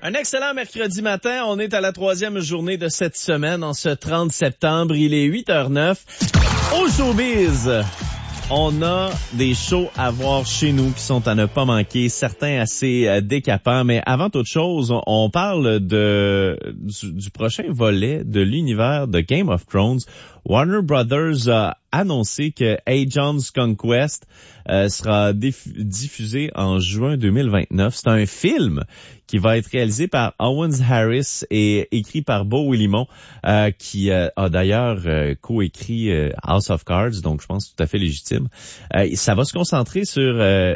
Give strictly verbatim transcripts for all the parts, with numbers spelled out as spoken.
Un excellent mercredi matin. On est à la troisième journée de cette semaine, en ce trente septembre. Il est huit heures neuf. Au showbiz, on a des shows à voir chez nous qui sont à ne pas manquer, certains assez euh, décapants. Mais avant toute chose, on parle de du, du prochain volet de l'univers de Game of Thrones. Warner Brothers a annoncé que Aegon's Conquest euh, sera diff- diffusé en juin deux mille vingt-neuf. C'est un film qui va être réalisé par Owen Harris et écrit par Beau Willimon, euh, qui euh, a d'ailleurs euh, coécrit euh, House of Cards, donc je pense tout à fait légitime. Euh, ça va se concentrer sur euh,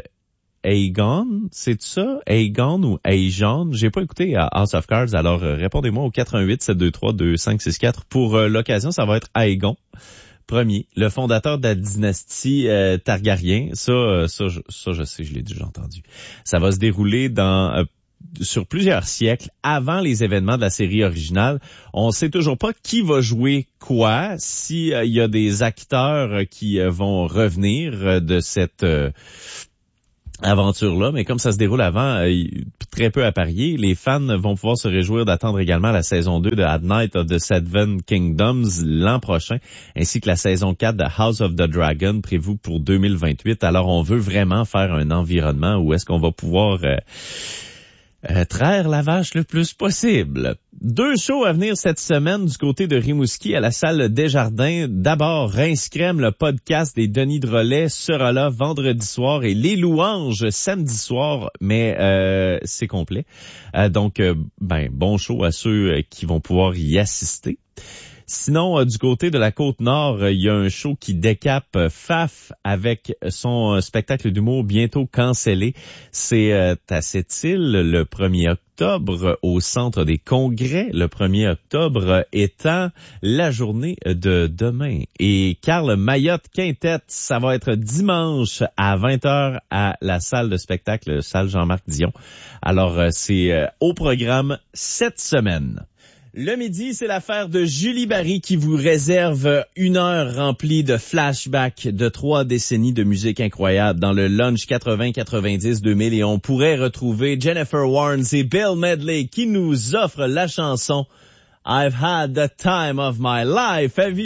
Aegon, c'est ça? Aegon ou Aegon? J'ai pas écouté à House of Cards, alors euh, répondez-moi au quatre un huit sept deux trois deux cinq six quatre. Pour euh, l'occasion, ça va être Aegon Premier, le fondateur de la dynastie euh, Targaryen. Ça, euh, ça, je, ça, je sais, je l'ai déjà entendu. Ça va se dérouler dans euh, sur plusieurs siècles avant les événements de la série originale. On sait toujours pas qui va jouer quoi, s'il euh, y a des acteurs qui euh, vont revenir euh, de cette euh, aventure-là, mais comme ça se déroule avant, euh, très peu à parier. Les fans vont pouvoir se réjouir d'attendre également la saison deux de At Night of the Seven Kingdoms l'an prochain, ainsi que la saison quatre de House of the Dragon prévue pour deux mille vingt-huit. Alors, on veut vraiment faire un environnement où est-ce qu'on va pouvoir euh, euh, traire la vache le plus possible. Deux shows à venir cette semaine du côté de Rimouski à la salle Desjardins. D'abord, Rince Crème, le podcast des Denis Drolet sera là vendredi soir et Les Louanges samedi soir, mais euh, c'est complet. Euh, donc, euh, ben bon show à ceux qui vont pouvoir y assister. Sinon, euh, du côté de la Côte-Nord, il euh, y a un show qui décape euh, Faf avec son euh, spectacle d'humour bientôt cancellé. C'est euh, à Sept-Îles le premier octobre au Centre des Congrès, le premier octobre étant la journée de demain. Et Carl Mayotte Quintette, ça va être dimanche à vingt heures à la salle de spectacle, salle Jean-Marc Dion. Alors, euh, c'est euh, au programme cette semaine. Le midi, c'est l'affaire de Julie Barry qui vous réserve une heure remplie de flashbacks de trois décennies de musique incroyable dans le Lunch quatre-vingts quatre-vingt-dix deux mille et on pourrait retrouver Jennifer Warnes et Bill Medley qui nous offrent la chanson I've Had the Time of My Life.